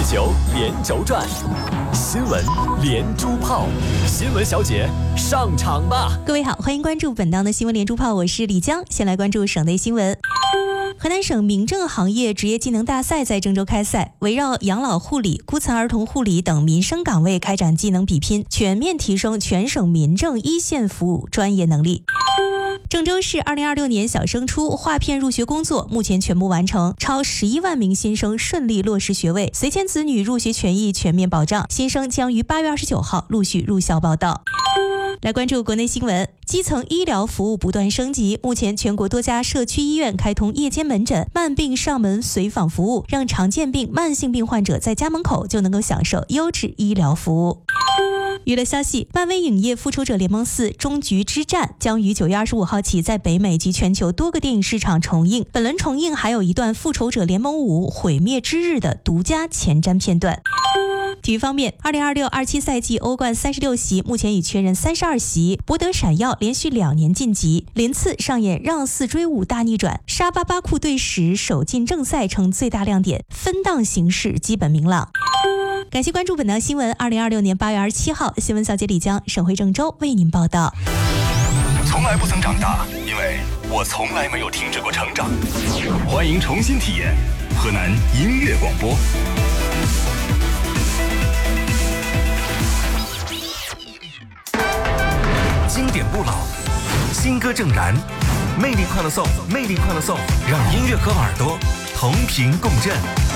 球连轴转，新闻连珠炮，新闻小姐上场吧！ 各位好，欢迎关注本档的新闻连珠炮，我是李江。先来关注省内新闻。河南省民政行业职业技能大赛在郑州开赛，围绕养老护理、孤残儿童护理等民生岗位开展技能比拼，全面提升全省民政一线服务专业能力。郑州市2026年小升初划片入学工作目前全部完成，超11万名新生顺利落实学位，随迁子女入学权益全面保障，新生将于8月29号陆续入校报到。来关注国内新闻，基层医疗服务不断升级，目前全国多家社区医院开通夜间门诊、慢病上门随访服务，让常见病、慢性病患者在家门口就能够享受优质医疗服务。娱乐消息，漫威影业《复仇者联盟4：终局之战》将于9月25号起在北美及全球多个电影市场重映。本轮重映还有一段《复仇者联盟5：毁灭之日》的独家前瞻片段。体育方面，2026-27赛季欧冠36席目前已确认32席，博德闪耀连续2年晋级，林次上演让4追5大逆转，沙巴巴库队史首进正赛成最大亮点，分档形势基本明朗。感谢关注本档新闻。2026年8月27号，新闻小姐李江，省会郑州为您报道。 从来不曾长大，因为我从来没有停止过成长。欢迎重新体验河南音乐广播。经典不老，新歌正燃，魅力快乐颂，魅力快乐颂，让音乐和耳朵同频共振。